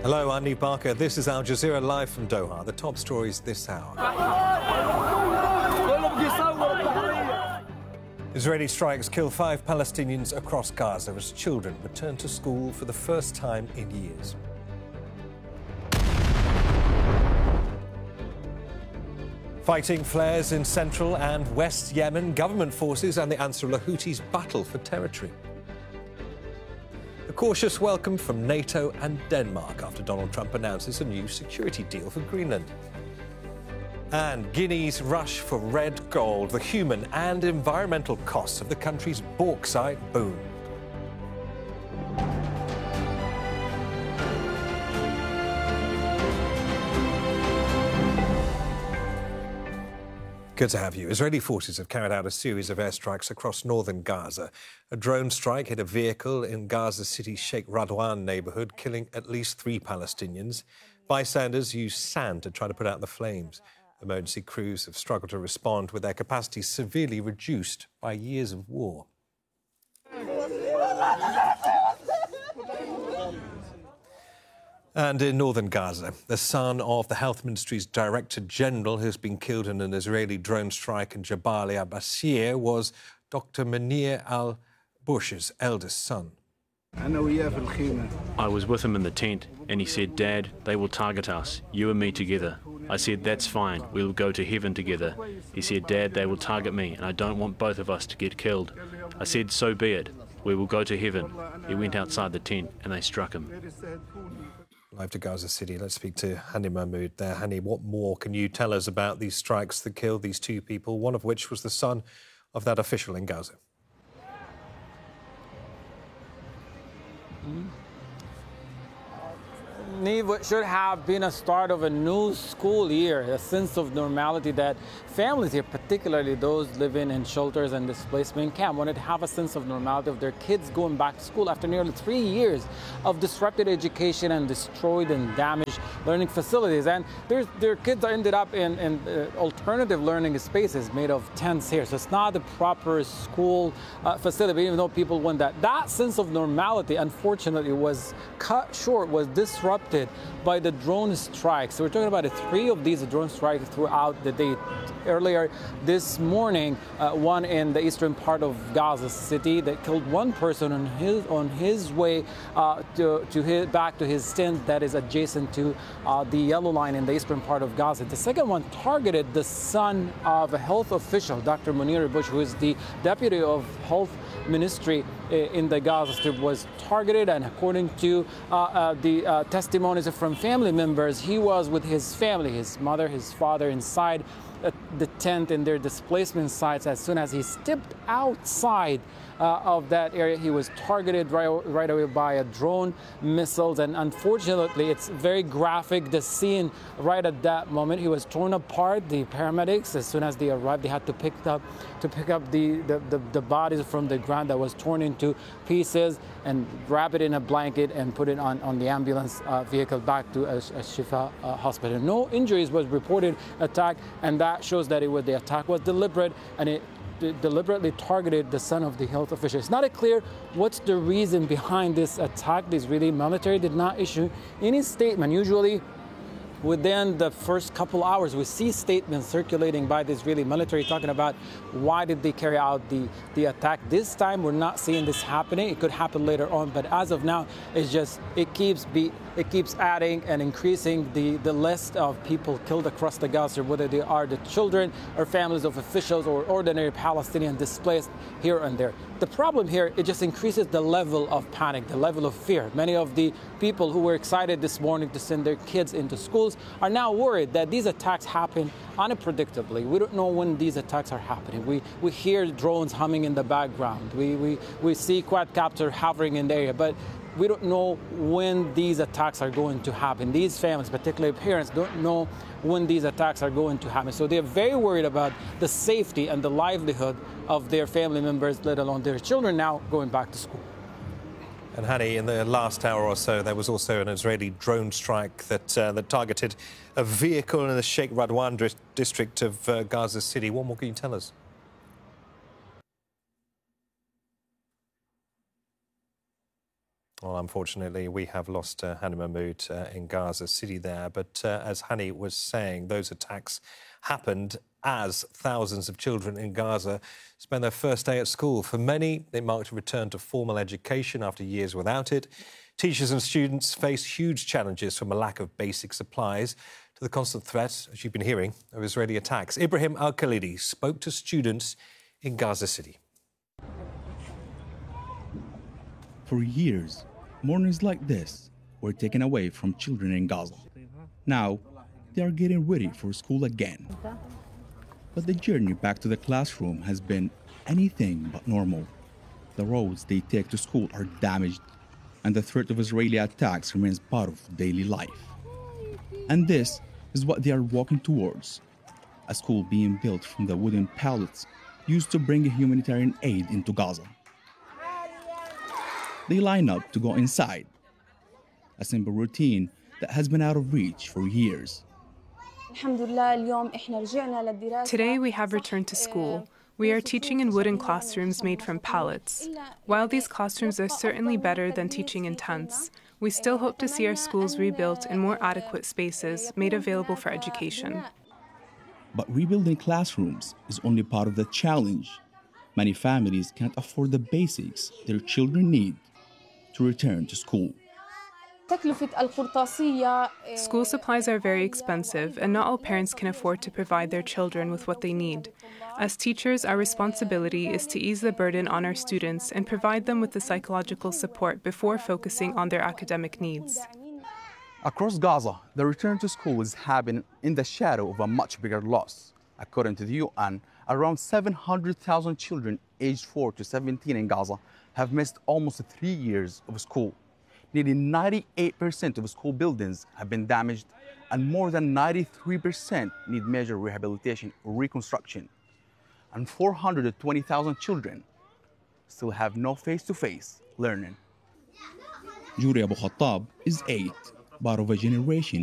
Hello, I'm Niamh Barker. This is Al Jazeera live from Doha. The top stories this hour. Israeli strikes kill 5 Palestinians across Gaza as children return to school for the first time in years. Fighting flares in central and west Yemen. Government forces and the Ansarullah Houthis battle for territory. A cautious welcome from NATO and Denmark after Donald Trump announces a new security deal for Greenland. And Guinea's rush for red gold, the human and environmental costs of the country's bauxite boom. Good to have you. Israeli forces have carried out a series of airstrikes across northern Gaza. A drone strike hit a vehicle in Gaza City's Sheikh Radwan neighbourhood, killing at least 3 Palestinians. Bystanders used sand to try to put out the flames. Emergency crews have struggled to respond with their capacity severely reduced by years of war. And in northern Gaza, the son of the Health Ministry's Director General, who's been killed in an Israeli drone strike in Jabalia Basir, was Dr. Munir al-Bush's eldest son. I was with him in the tent, and he said, "Dad, they will target us, you and me together." I said, "That's fine, we will go to heaven together." He said, "Dad, they will target me, and I don't want both of us to get killed." I said, "So be it, we will go to heaven." He went outside the tent, and they struck him. Live to Gaza City, let's speak to Hani Mahmoud there. Hani, what more can you tell us about these strikes that killed these 2 people, one of which was the son of that official in Gaza? Niamh, should have been a start of a new school year, a sense of normality that families here, particularly those living in shelters and displacement camp, wanted to have a sense of normality of their kids going back to school after nearly 3 years of disrupted education and destroyed and damaged learning facilities. And their kids ended up in alternative learning spaces made of tents here. So it's not the proper school facility, even though people want that. That sense of normality, unfortunately, was cut short, was disrupted by the drone strikes. So we're talking about 3 of these drone strikes throughout the day. Earlier this morning, one in the eastern part of Gaza City that killed 1 person on his way back to his tent that is adjacent to the yellow line in the eastern part of Gaza. The second one targeted the son of a health official, Dr. Munir al-Bush, who is the deputy of health ministry in the Gaza Strip, was targeted, and according to the testimonies from family members, he was with his family, his mother, his father, inside the tent in their displacement sites. As soon as he stepped outside of that area, he was targeted right away by a drone missiles, and unfortunately, it's very graphic. The scene right at that moment, he was torn apart. The paramedics, as soon as they arrived, they had to pick up the bodies from the ground that was torn into pieces and wrap it in a blanket and put it on the ambulance vehicle back to a Shifa hospital. No injuries was reported attack, and that shows that the attack was deliberate, and it deliberately targeted the son of the health official. It's not clear what's the reason behind this attack. The Israeli military did not issue any statement. Usually, within the first couple hours, we see statements circulating by the Israeli military talking about why did they carry out the attack. This time, we're not seeing this happening. It could happen later on, but as of now, it keeps adding and increasing the list of people killed across the Gaza, whether they are the children or families of officials or ordinary Palestinians displaced here and there. The problem here, it just increases the level of panic, the level of fear. Many of the people who were excited this morning to send their kids into schools are now worried that these attacks happen unpredictably. We don't know when these attacks are happening. We hear drones humming in the background. We see quadcopter hovering in the area, but we don't know when these attacks are going to happen. These families, particularly parents, don't know when these attacks are going to happen. So they're very worried about the safety and the livelihood of their family members, let alone their children now going back to school. And Hani, in the last hour or so, there was also an Israeli drone strike that targeted a vehicle in the Sheikh Radwan district of Gaza City. What more can you tell us? Well, unfortunately, we have lost Hani Mahmoud in Gaza City there. But as Hani was saying, those attacks happened as thousands of children in Gaza spend their first day at school. For many, it marked a return to formal education after years without it. Teachers and students face huge challenges from a lack of basic supplies to the constant threat, as you've been hearing, of Israeli attacks. Ibrahim Al-Khalidi spoke to students in Gaza City. For years, mornings like this were taken away from children in Gaza. Now, they are getting ready for school again. But the journey back to the classroom has been anything but normal. The roads they take to school are damaged, and the threat of Israeli attacks remains part of daily life. And this is what they are walking towards, a school being built from the wooden pallets used to bring humanitarian aid into Gaza. They line up to go inside, a simple routine that has been out of reach for years. Today we have returned to school. We are teaching in wooden classrooms made from pallets. While these classrooms are certainly better than teaching in tents, we still hope to see our schools rebuilt in more adequate spaces made available for education. But rebuilding classrooms is only part of the challenge. Many families can't afford the basics their children need to return to school. School supplies are very expensive, and not all parents can afford to provide their children with what they need. As teachers, our responsibility is to ease the burden on our students and provide them with the psychological support before focusing on their academic needs. Across Gaza, the return to school is happening in the shadow of a much bigger loss. According to the UN, around 700,000 children aged 4 to 17 in Gaza have missed almost 3 years of school. Nearly 98% of school buildings have been damaged, and more than 93% need major rehabilitation or reconstruction. And 420,000 children still have no face-to-face learning. Juri Abu Khattab is 8, part of a generation